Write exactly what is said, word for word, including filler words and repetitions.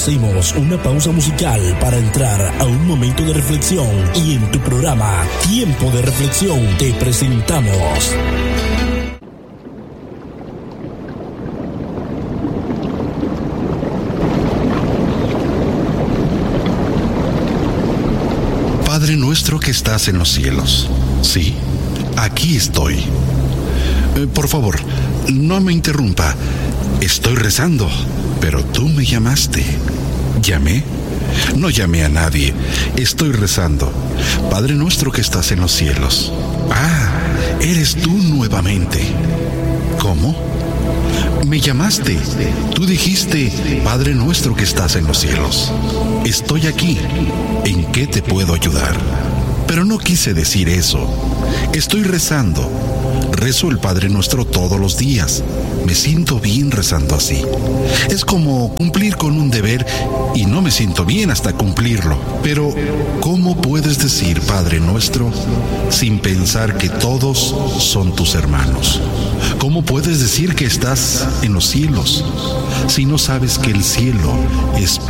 hacemos una pausa musical para entrar a un momento de reflexión y en tu programa Tiempo de Reflexión te presentamos Padre nuestro que estás en los cielos. Sí, aquí estoy. Eh, por favor, no me interrumpa. Estoy rezando, pero tú me llamaste. ¿Llamé? No llamé a nadie. Estoy rezando. Padre nuestro que estás en los cielos. Ah, eres tú nuevamente. ¿Cómo? Me llamaste. Tú dijiste, Padre nuestro que estás en los cielos. Estoy aquí. ¿En qué te puedo ayudar? Pero no quise decir eso. Estoy rezando. Rezo el Padre Nuestro todos los días. Me siento bien rezando así. Es como cumplir con un deber y no me siento bien hasta cumplirlo. Pero, ¿cómo puedes decir Padre Nuestro sin pensar que todos son tus hermanos? ¿Cómo puedes decir que estás en los cielos si no sabes que el cielo es